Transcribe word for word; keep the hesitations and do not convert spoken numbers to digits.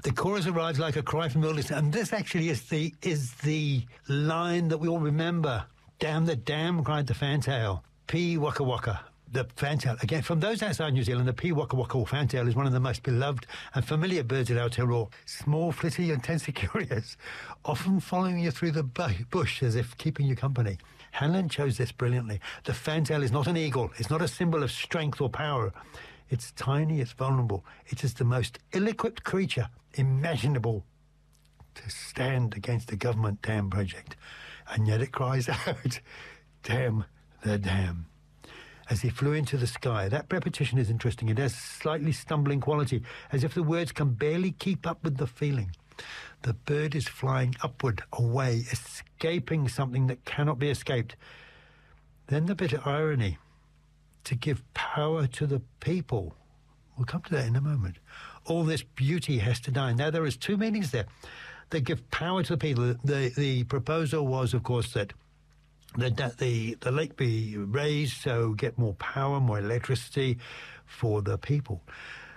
The chorus arrives like a cry from the wilderness, and this actually is the is the line that we all remember. Damn the dam, cried the fantail. Pee waka waka. The fantail, again, from those outside New Zealand, the pea waka waka or fantail is one of the most beloved and familiar birds at Aotearoa. Small, flitty, intensely curious, often following you through the bush as if keeping you company. Hanlon chose this brilliantly. The fantail is not an eagle. It's not a symbol of strength or power. It's tiny, it's vulnerable. It is the most ill-equipped creature imaginable to stand against the government dam project. And yet it cries out, damn the dam. As he flew into the sky. That repetition is interesting. It has a slightly stumbling quality, as if the words can barely keep up with the feeling. The bird is flying upward, away, escaping something that cannot be escaped. Then the bitter irony, to give power to the people. We'll come to that in a moment. All this beauty has to die. Now, there is two meanings there. They give power to the people. The, the proposal was, of course, that The, the the lake be raised, so get more power, more electricity for the people.